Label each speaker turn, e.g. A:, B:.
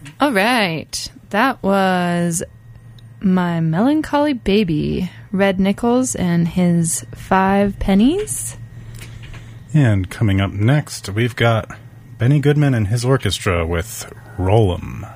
A: All right. That was My Melancholy Baby, Red Nichols and his 5 Pennies.
B: And coming up next, we've got Benny Goodman and his orchestra with Roll 'em.